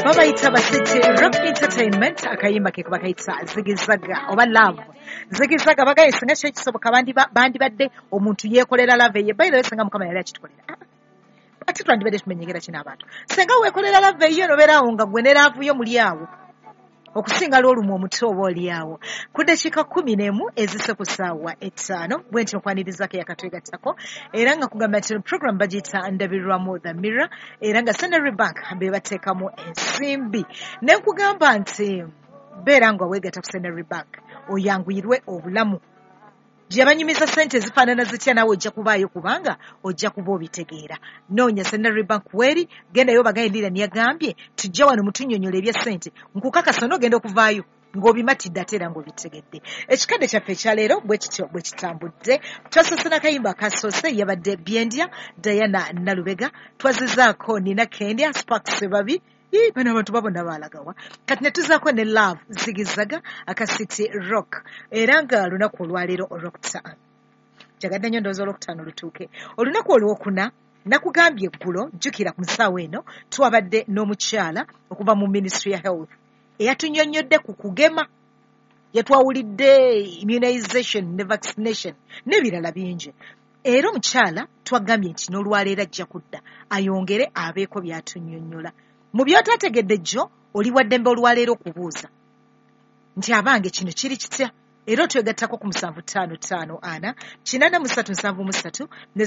babayita basete Rock Entertainment akayimba ke bakayita zigizaga oba love zigizaga bagayise nga kisoboka bandi badde omuntu yekolera love ye by the way senga mukama yali akitukolera ati twandibadde tumenyekera kina abantu senga wekolera love ye noberawo nga gwe ne love yo muli awo okusinga lwolumu omuto oba oli awo ku dakika 11 ezise ku ssaawa 5 bwenti okwanirizaako yakatwegattako era nga kugamba nti program bagiyita ndabirwamu the mirror era nga Centenary Bank be bateekamu ensimbi ne nkugamba nti beera nga weegatta ku Centenary Bank oyanguyirwe obulamu gyabanyumiza ssente zifaanana zitya nawe ojja kubaayo kubanga ojja kuba obitegeera noonya Centenary Bank weri gendayo bagayindira niyagambye tujja wano mutunnyonnyola ebya ssente nkukakasa n'ogenda okuvaayo ng'obimatidde ate era ng'obitegedde ekikadde kyaffe ekyaleero bwe kityo bwe kitambudde twasose n'akayimba akasoose yabadde Byendya Diana Nalubega twazizaako Nina Kendya Sparks babi bano abantu babona baalagawa kati ne tuzaako ne love zigizaga akasiti rock era nga lunaku olwaleero olwokutaano jagadde nnyo ndowooza olwokutaano lutuuke olunaku olwokuna nakugambye eggulo jjukira ku nsaawa eno twabadde n'omukyala okuva mu ministry ya health eyatunnyonnyodde ku kugema yatwawulidde immunization ne vaccination n'ebirala bingi era omukyala twagambye nti n'olwaleero ajja kudda ayongere abeeko byatunnyonnyola mu by'otaategedde jjo oli wa ddembe olwaleero okubuuza nti abange kino kiri kitya era otwegattako ku 7554 83773 ne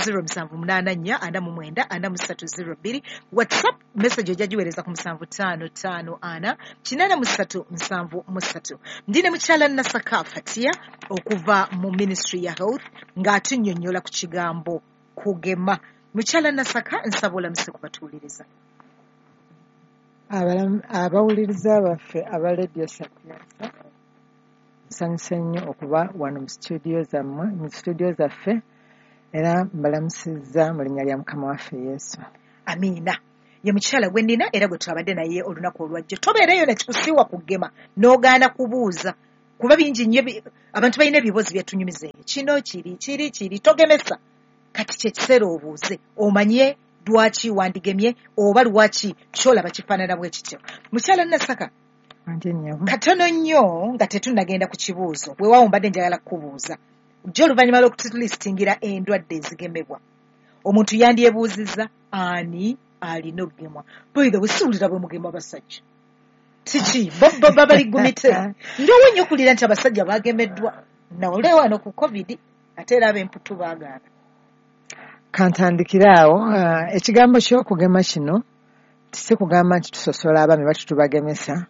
0784 whatsapp message ojja giweereza ku 7554 83773 ndi ne mukyala Nasaka Fatia okuva mu ministry ya health ng'atunnyonnyola ku kigambo kugema mukyala Nasaka nsaba olamuse kubatuuliriza abawuliriza baffe aba Radio Sapienza nsanyuse nnyo okuba wano mu studio zaffe era mbalamusizza mu linnya lya Mukama waffe Yesu. Amiina. Ye mukyala gwe nnina era gwe twabadde naye olunaku olwajjo tobeereyo ne kikusiiwa kugema n'ogaana kubuuza kuba bingi nnyo abantu balina ebibuuzo byatunyumiza kino kiri togemesa kati kyekiseera obuuze omanye lwaki wandigemye oba lwaki kyolaba kifaanana bwe kityo mukyala Nasaka katono nnyo nga tetunnagenda ku kibuuzo weewaawo mbadde njagala kukubuuza jjo oluvannyuma lw'okulistingira endwadde ezigemebwa omuntu yandyebuuzizza ani alina okugemwa boyira bwesiwulira bwe mugema abasajja kiki babaligumite ndiowo nnyo okulira nti abasajja bagemeddwa nawule wano ku covid ate era ab'emputu baagaana kantandikiraawo ekigambo ky'okugema kino si kugamba nti tusosola abaami batutubagemesa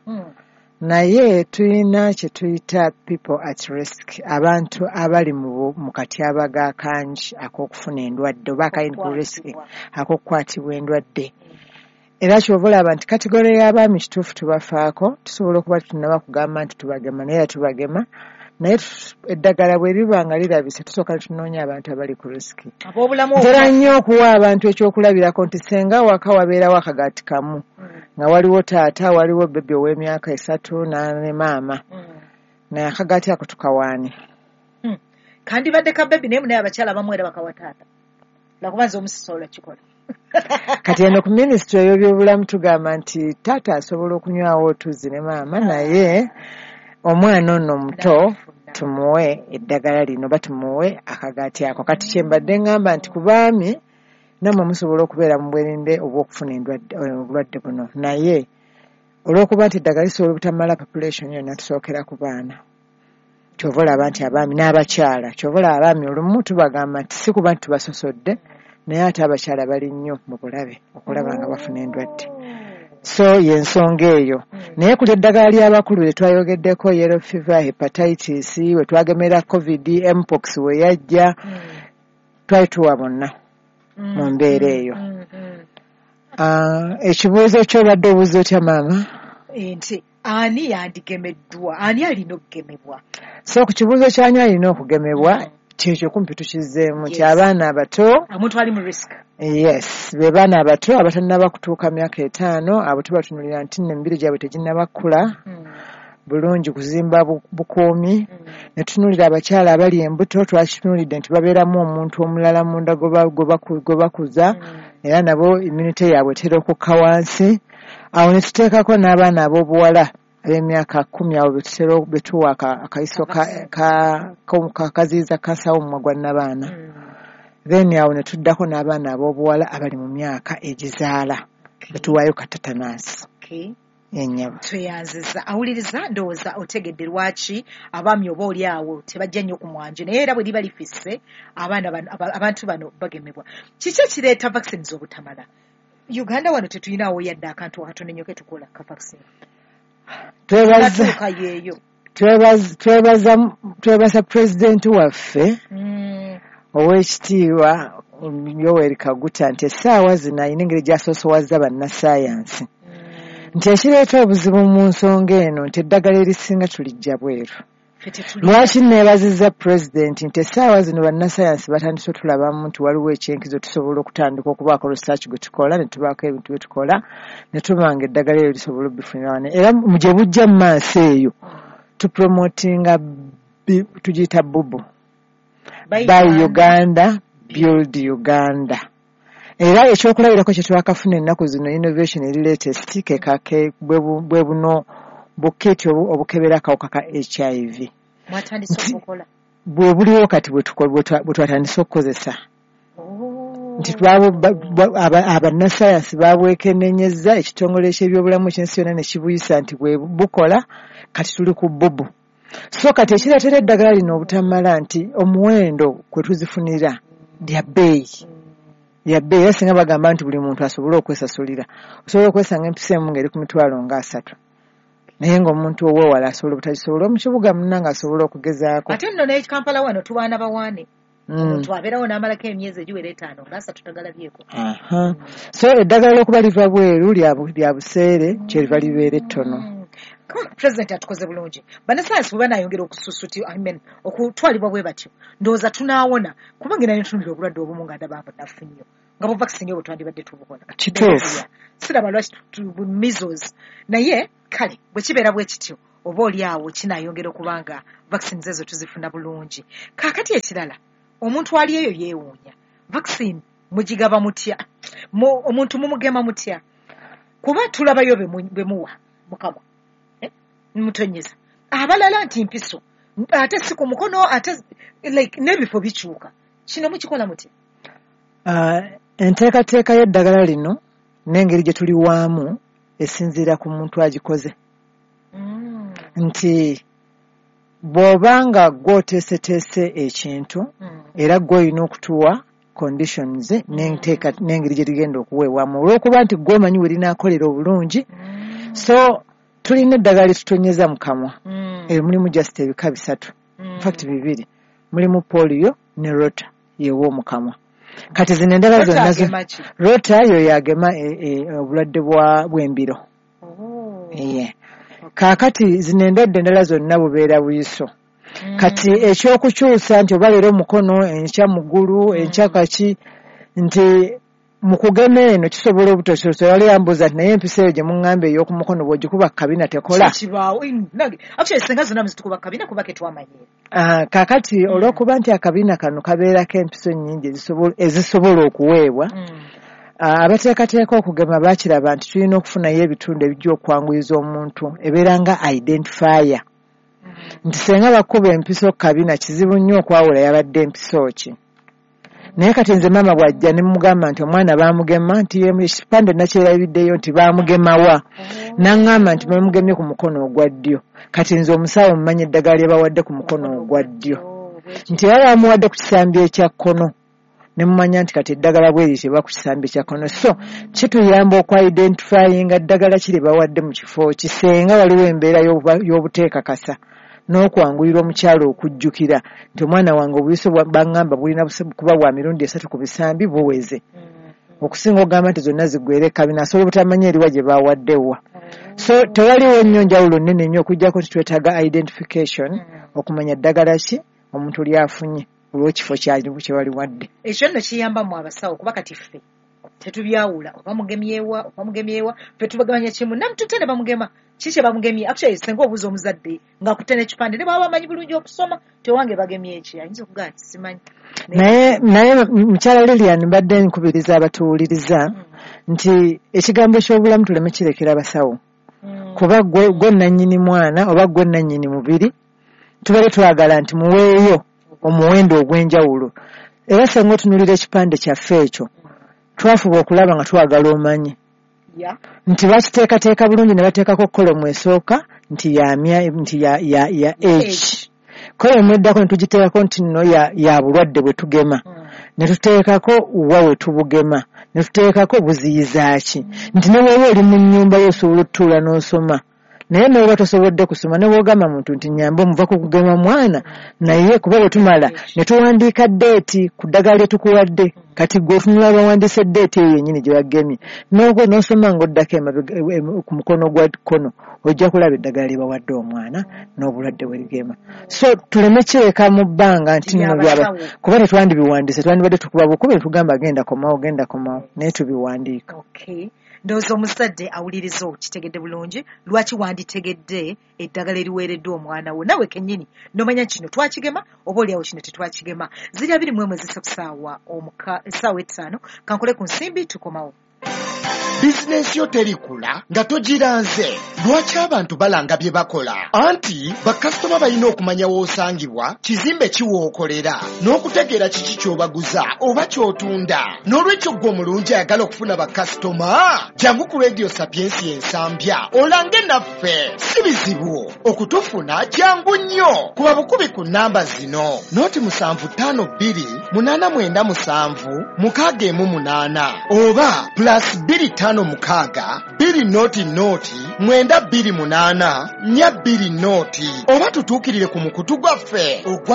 naye tulina kye tuyita people at risk abantu abali mu katyabaga kangi ak'okufuna endwadde oba akali ku risk ak'okukwatibwa endwadde era kyova olaba nti kategore y'abaami kituufu tubafaako tusobola okuba tutunaba kugamba nti tubagema naye tubagema naye eddagala bwe liba nga lirabise tusooka tunoonya abantu abali ku risiki ntera nnyo okuwa abantu ekyokulabirako nti senga waka wabeerawo akagaati kamu nga waliwo taata waliwo bebe ow'emyaka 3 ne maama naye akagaati ako tukawaane kandibadde ka bebi naye munaye abakyala abamu era bakawa taata lakubanza omusisola kikola kati eno ku minisitule y'ebyobulamu tugamba nti taata asobola okunywawo otuzi ne maama naye omwana ono omuto tumuwe eddagala lino batumuwe akagaati ako kati kyembadde ngamba nti ku baami namwe musobola okubeera mu bwerinde obw'okufuna obulwadde buno naye olw'okuba nti eddagala lisobola obutamala population yonna tusookera ku baana kyova olaba nti abaami n'abakyala kyova olaba abaami olumu tubagamba nti si kuba nti tubasosodde naye ate abakyala bali nnyo mu bulabe okulaba nga bafuna endwadde so y'ensonga eyo naye ku eddagala ly'abakulu lye twayogeddeko yellow fever hepatitis we twagemera covid mpox we yajja twali tuwa bonna mu mbeera eyo ekibuuzo ky'obadde obuuza otya maama nti ani yandigemeddwa ani alina okugemebwa so ku kibuuzo ky'ani alina okugemebwa kyekyo kumpi tukizzeemu nti abaana abato omuntu ali mu risk yes be baana abato abatannaba kutuuka myaka 5 abo tubatunulira nti n'emibiri gyabwe teginnaba kukula bulungi kuzimba bukuumi ne tunulira abakyala abali embuto twakitunulidde nti babeeramu omuntu omulala munda gwe bakuza era nabo immunity yaabwe tera okukka wansi awo ne tuteekako n'abaana ab'obuwala ab'emyaka 10 awo betuwa akayiso kaziyiza kansawo mumwa gwa nnabaana. Then awo ne tuddako n'abaana ab'obuwala abali mu myaka egizaala betuwaayo katatanasi. Ennyama tweyanziza awuliriza ndowooza otegedde lwaki abaami oba oli awo tebajja nnyo ku mwanjo naye era bwe liba lifisse abantu bano bagemebwa. Kiki ekireeta vaccines obutamala? Uganda wano tetulinawo yadde akantu akatono ennyo ke tukola ka vaccine. Twebaza pulezidenti waffe ow'ekitiibwa Yoweri Kaguta nti essaawa zino ayina engeri gy'asoosowaza bannassaayansi nti ekireeta obuzibu mu nsonga eno nti eddagala erisinga tulijja bweru. Lwaki neebazizza pulezidenti nti essaawa zino bannassaayansi batandise otulabamu nti waliwo ekyenkizo tusobola okutandika okubaako research gwe tukola ne tubaako ebintu bye tukola ne tubanga eddagala eryo lisobola obifunira wano era gye bujja mu maaso eyo tupromotinga tugiyita bubu by Uganda build Uganda. Era ekyokulabirako kye twakafuna ennaku zino innovation eri latest kekake bwe buno buketi obukebera akawuka ka HIV. Mwatandise okukola? Bwe buliwo kati bwe twatandise okukozesa. Nti abannassaayansi babwekennenyezza ekitongole ky'ebyobulamu ky'ensi yonna ne kibuyisa nti bwe bukola kati tuli ku bubu. So kati ekireetera eddagala lino obutamala nti omuwendo kwe tuzifunira lya bbeeyi. Era singa bagamba nti buli muntu asobola okwesasulira osobola okwesanga empisa emu ng'eri ku mitwalo nga 3 naye ng'omuntu ow'ewala asobola obutagisobola mu kibuga munnanga asobola okugezaako. Ate nno ne Kampala wano tubaana bawaane omuntu abeerawo n'amalako emyezi egiwera 5 nga 3 tagalabyeko. So eddagala okuba liva bweru lya buseere kyeriva libeera ettono. President atukoze bulungi. Bannassaayansi bwe banaayongera okutwalibwa bwe batyo ndowooza tunaawona kubanga era netunulira obulwadde obumu nga ndaba naffe nnyo nga bu vaccine obwo twandibadde tubukola. Kituufu. Siraba lwaki measles naye kale bwe kibeera bwe kityo oba oli awo kinaayongera okuba nga vaccines ezo tuzifuna bulungi. Kaakati ekirala omuntu ali eyo yeewuunya vaccine mugigaba mutya? Omuntu mumugema mutya? Kuba tulabayo be muwa Mukama mutonyeza abalala nti mpiso ate si ku mukono ate n'ebifo bikyuka. Kino mukikola muti? Enteekateeka y'eddagala lino n'engeri gye tuli waamu esinziira ku muntu agikoze. Nti bw'obanga gw'oteeseteese ekintu era gw'olina okutuwa conditions n'engeri gye ligenda okuweebwamu olw'okuba nti gw'omanyi we linaakolera obulungi. So tulina eddagala litutonyeza mu kamwa mulimu just ebika 3 in fact 2 mulimu polio ne rota yewo mu kamwa. Kati zino endala zonnazo rota yo yagema obulwadde bw'embiro. Kaakati zino endala zonna bubeera buyiso. Kati ekyokukyusa nti oba leero omukono enkya mugulu enkya kaki nti mu kugema eno kisobola obutososo yali yambuza nti naye empisa eyo gye muŋŋamba ey'oku mukono bw'ogikuba kabina tekola. Kaakati olw'okuba nti akabina kano kabeerako empiso nnyingi ezisobola okuweebwa abateekateeka okugema baakiraba nti tulina okufunayo ebitundu ebijja okwanguyiza omuntu ebeera nga identifier. Nti senga bakuba empiso kabina kizibu nnyo okwawula yabadde empiso ki. Naye kati nze maama bw'ajja ne mugamba nti omwana baamugema nti ekipande nakyerabiddeyo nti baamugemawa n'aŋŋamba nti bamugemye ku mukono ogwa ddyo. Kati nze omusawo mmanyi eddagala lye bawadde ku mukono ogwa ddyo nti era bamuwadde ku kisambi ekya kkono ne mumanya nti kati eddagala bwe liteba ku kisambi ekya kkono. So kituyamba okwidentifyinga ddagala ki lye bawadde mu kifo kisenga waliwo embeera y'obuteekakasa n'okwanguyira omukyalo okujjukira nti omwana wange obuyiso baŋŋamba bulina kuba bwa mirundi 3 ku bisambi buweze okusinga ogamba nti zonna ziggwere kabina asobola obutamanya eriwa gye bawaddewa. So tewaliwo nnyo njawulo nnene nnyo okujjako nti twetaaga identification okumanya ddagala ki omuntu lyafunye olw'ekifo kye wali wadde. Ekyo nno kiyambamu abasawo kuba kati ffe tetubyawula oba mugemyewa ffe tubagabanya kimu namututene bamugema kiki bamugemye actually senga obuuza omuzadde ng'akutte n'ekipande ne baba bamanyi bulungi okusoma tewange bagemye eki ayinza okugaa nti simanyi naye mukyala Lilian mbadde nkubiriza abatuwuliriza nti ekigambo eky'obulamu tuleme kirekera abasawo kuba gwe nannyini mwana oba gwe nannyini mubiri tubale twagala nti muweeyo omuwendo ogw'enjawulo era senga otunulira ekipande kyaffe ekyo twafuba okulaba nga twagala omanyi nti bakiteekateeka bulungi ne bateekako kolomu esooka nti ya age kolomu eddako ne tugiteekako nti nno ya bulwadde bwe tugema ne tuteekako wa we tubugema ne tuteekako buziyizaaki nti ne bw'oba oli mu nnyumba yo osobola otutuula n'osoma naye n'oba tosobodde kusoma ne bw'ogamba muntu nti nyambe omuva ku kugema mwana naye kuba bwe tumala ne tuwandiika ddeeti ku ddagala lye tukuwadde kati gwe otunula bawandiise ddeeti eyo yennyini gye bagemye n'ogwo n'osoma ng'oddako ku mukono gwa kkono ojja kulaba eddagala lye bawadde omwana n'obulwadde bwe ligema so tuleme kireka mu bbanga nti nno byaba kuba tetwandibiwandiise twandibadde tukuba bukubi ne tugamba genda komawo naye tubiwandiika. Ndowooza omuzadde awuliriza okitegedde bulungi lwaki wanditegedde eddagala eriweereddwa omwana wo nawe kennyini n'omanya kino twakigema oba oliawo kino tetwakigema 22 essaawa 5 kankole ku nsimbi tukomawo. Bizinensi yo terikula nga togiranze. Lwaki abantu balanga bye bakola? Anti bakasitoma balina okumanya w'osangibwa, kizimbe kiwookolera, n'okutegeera kiki ky'obaguza oba ky'otunda. N'olwekyo gwe omulungi ayagala okufuna bakasitoma, jangu ku Radio Sapiensi ensambya olange naffe. Si bizibu okutufuna, jangu nnyo kuba bukubi ku nnamba zino: 0752 897 618 oba +25 mukaaga 2 9 9 oba tutuukirire ku mukutu gwaffe ogwa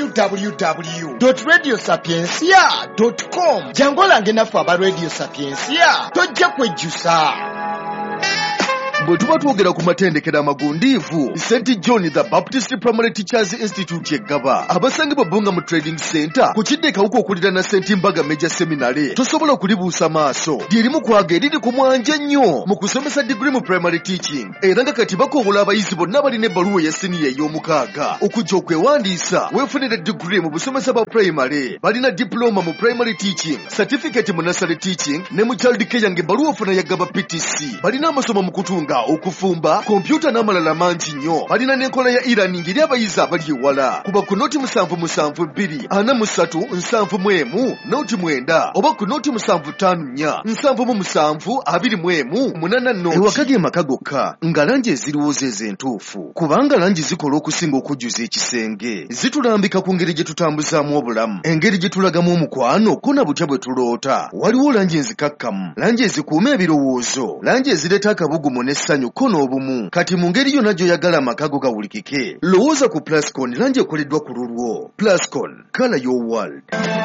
www.radiosapiensia.com. jangu olange naffe aba Radio Sapiensia tojja kwejjusa. bwe tuba twogera ku matendekero amagundiivu St. John the Baptist Primary Teachers Institute eggaba abasangibwa Bunga mu Trading Center ku kiddekawuka okulira na St. Mbaga Major Seminary tosobola okulibuusa maaso lyerimu kwaga eriri ku mwanja ennyo mu kusomesa degree mu primary teaching era nga kati bakobola abayizi bonna balina ebbaluwa ya siniya ey'omukaaga okujja okwewandiisa weefunire degree mu busomesa bwa primary. Balina diploma mu primary teaching, certificate mu nursery teaching ne mu child care ng'ebbaluwa ofuna yaggaba PTC. Balina amasomo mu kutunga okufumba kompyuta n'amalala mangi nnyo. Balina n'enkola ya e-learning eri abayizi abali ewala. Kuba ku noti 772 43 71 noti 9 oba ku noti 754 77 21 84 ewaka g'emaka gokka nga langi eziriwoza ez'entuufu kubanga langi zikola okusinga okujjuza ekisenge. Zitulambika ku ngeri gye tutambuzaamu obulamu, engeri gye tulagamu omukwano ko na butya bwe tuloota. Waliwo langi enzikakkamu, langi ezikuuma ebirowoozo, langi ezireeta akabugumu n'essanyu ko n'obumu. Kati mu ngeri yonna gy'oyagala amaka go gawulikike, lowooza ku Plascon, langi ekoleddwa ku lulwo. Plascon, color your world.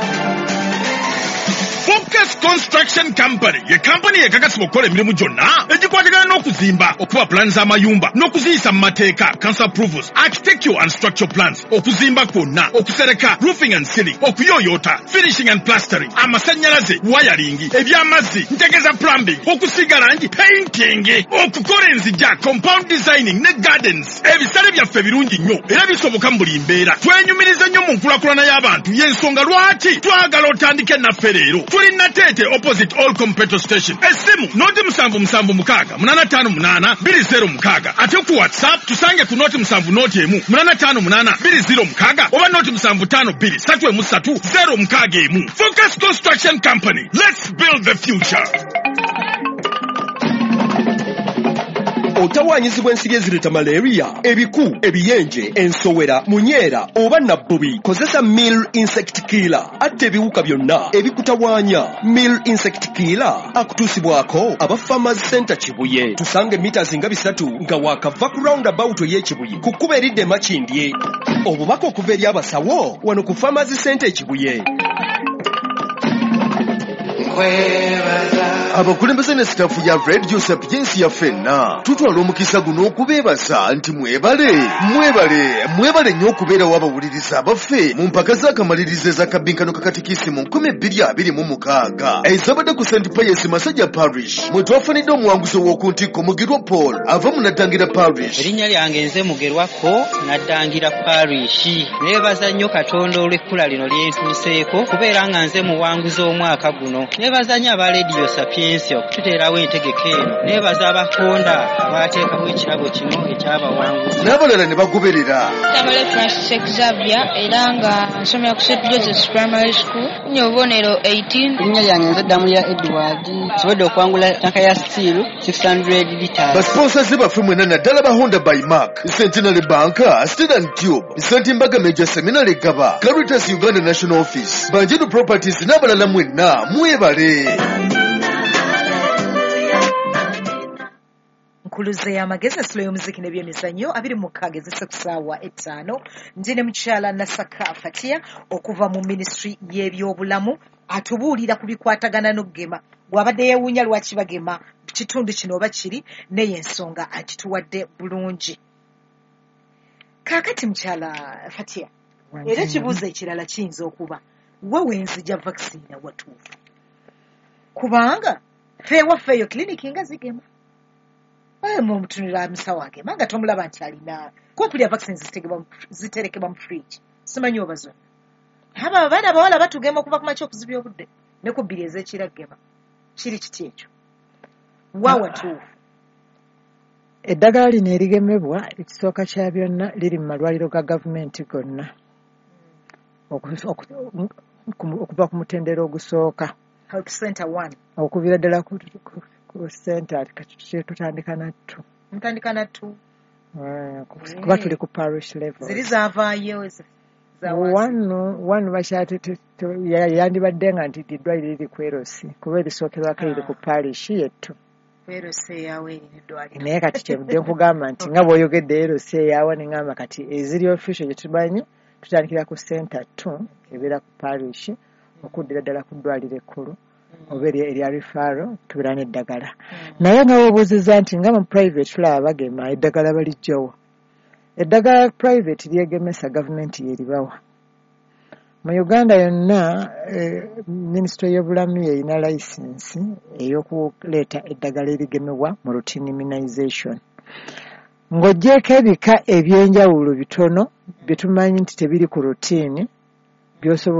Focus Construction Company ye company ekakasibwa okukola emirimu gyonna egikwatagana n'okuzimba, okuba plans z'amayumba n'okuziyisa mu mateeka, council approvals, architectural and structural plans, okuzimba kwonna, okusereka, roofing and ceiling, okuyoyota, finishing and plastering, amasannyalaze, wiring, eby'amazzi, ntegeza plumbing, okusiga langi, painting, okukola enzijja, compound designing ne gardens. Ebisale byaffe birungi nnyo era bisoboka mu buli mbeera. Twenyumiriza nnyo mu nkulakulana y'abantu, y'ensonga lwaki twagala otandike naffe leero. Tuli Natete opposite Allcom petrol station. Esimu noti 776 858 206. Ate ku WhatsApp tusange ku noti 7 noti 858 206 oba noti 752 333 061. Focus Construction Company. Let's build the future. Otawanyizibwa ensiri ezireta malaria, ebiku, ebiyenje, ensowera, munyera oba nabbubi, kozesa Mill Insect Killer. Atta ebiwuka byonna ebikutawanya. Mill Insect Killer akutuusibwako aba Farmers Center Kibuye. Tusange meters nga 3 nga wakava ku roundabout y'Ekibuye ku kkubo eridde Makindye. Obubaka okuva eri abasawo wano ku Farmers Center Kibuye. Nkwebaza abakulembeze ne sitaafu ya Radio Sapiensi ya ffenna tutwala omukisa guno okubeebaza nti mwebale nnyo okubeerawo abawuliriza abaffe mu mpaka z'akamalirizo ez'akabinkano kakatikisimu 2026 ezabadde ku St. Pius Masajja Parish mwe twafunidde omuwanguzi w'okuntikko Mugirwa Paul ava mu Naddangira Parish. Erinnya lyange nze Mugerwako Naddangira Parish. Neebaza nnyo Katonda olw'ekkula lino lyentuuseeko kubeera nga nze muwanguzi omwaka guno. Neebaza nnyo aba Radio Sapiensi okututeerawo entegeka eno. Neebaza abatonda abaateekawo ekirabo kino ekyabawanguzi. N'abalala ne bagoberera. Tabale Francis Xavier era nga nsomera ku St. Joseph's Primary School. Nnyo obubonero 18. Erinnya lyange nze Damulya Edward. Nsobodde okwangula tanka ya steel 600 litres. Basponsaze baffe mwena naddala ba Honda by Mark, Centenary Bank, Steel and Tube, St. Mbaga Major Seminary Gaba, Caritas Uganda National Office, Banjedu Properties n'abalala mwenna mwebale. Nkuluze y'amagezi esula y'omuziki n'ebyemizannyo 26 ezisse ku ssaawa 5 ndine mukyala Nasaka Fatia okuva mu ministry y'ebyobulamu atubuulira ku bikwatagana n'okugema bw'abadde yeewuunya lwaki bagema kitundu kino oba kiri naye ensonga agituwadde bulungi. Kaakati mukyala Fatia era ekibuuzo ekirala kiyinza okuba wewe nzija vaccine watuufu kubanga feewaffe eyo kiliniki nga zigema mutunira musawo agema nga tomulaba nti alina kompuli ya vaccines ziterekebwa mu fridge simanyi oba zonna aba abaana abawala batugema okuva ku makya okuzibya obudde ne ku bbiri ez'ekiragema kiri kiti ekyo wawatuufu. Eddagala lino erigemebwa ekisooka kya byonna liri mu malwaliro ga gavumenti gonna okuva ku mutendera ogusooka Health Center 1 okuviira ddala ku center tutandika na 2 ntandika na 2 kuba tuli ku parish level ziri zaavaayo wano yandibadde nga nti eddwaliro liri ku Erosi kuba erisookerwako liri ku parish yettu naye kati kyevudde nkugamba nti nga bw'oyogedde Erosi eyawa ne ngamba kati eziri official gye tumanyi tutandikira ku center 2 ebeera ku parish okuddira ddala ku ddwaliro ekkulu oba erya referral tubeera n'eddagala naye nga weebuuzizza nti nga mu private tulaba bagema eddagala balijjawo. Eddagala private lyegemesa gavumenti yeribawa. Mu Uganda yonna minisitule y'obulamu yeyina layisinsi ey'okuleeta eddagala erigemebwa mu routine immunization. Ng'oggyeko ebika eby'enjawulo bitono bye tumanyi nti tebiri ku routine by'osobola